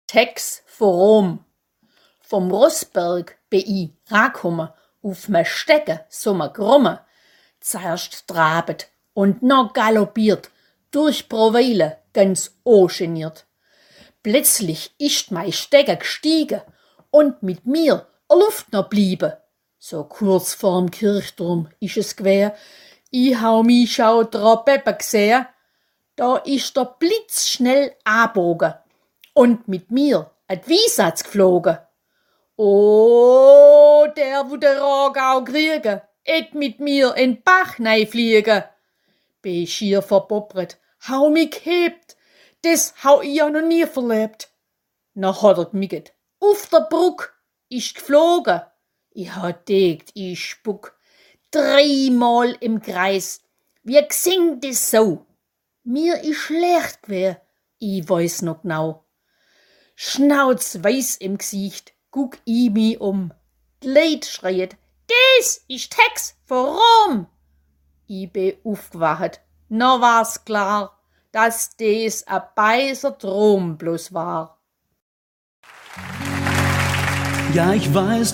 Tex vor Rom. Vom Rossberg bin ich rangekommen, auf me Stecke so me Grumme. Zuerst trabet und noch galoppiert, durch Proweile ganz ungeniert. Plötzlich ist mei Stecke gestiegen und mit mir a Luft noch bliebe. So kurz vorm Kirchturm ist es gewär, ich hau mi schau dra Peppe gesehen. Da ist der Blitz schnell abogen und mit mir et Wiesatz geflogen. Oh, der wo der Ragau kriege, et mit mir in Bach fliege. Bin schier verboppert, hau mi gehebt, des hau ich ja noch nie verlebt. Na hat er gmiget, auf der Bruck, ist geflogen. Ich hat degt, ich spuck, 3-mal im Kreis, wie gsingt es so? Mir ist schlecht gewär, ich weiß noch genau. Schnauzweiß im Gesicht, guck ich mi um. Die Leute schreit, des ist Tex vor Rom. Ich bin aufgewacht, no war's klar, dass des a beiser Traum bloß war. Ja, ich weiß,